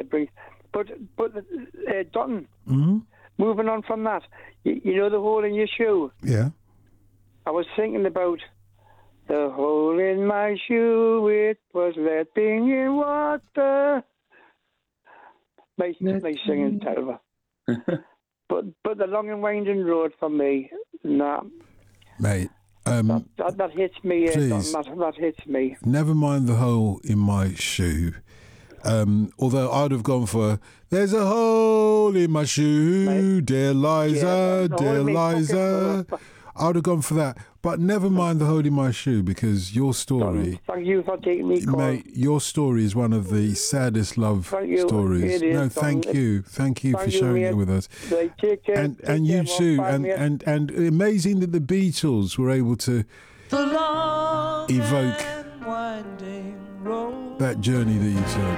brings. But Dutton, Mm-hmm. moving on from that, you know the hole in your shoe? Yeah. I was thinking about the hole in my shoe, it was letting in water. My singing terrible. but the long and winding road for me, nah. Mate, that hits me. please. That hits me. Never mind the hole in my shoe. Although I'd have gone for "There's a hole in my shoe, Mate. dear Liza, Yeah, dear Liza." pocket. I would have gone for that. But never mind the hole in my shoe, because your story, Thank you for taking me, mate, your story is one of the saddest love stories. It is, No, thank you for sharing it with us. Take care. And you too. And amazing that the Beatles were able to evoke that journey that you took.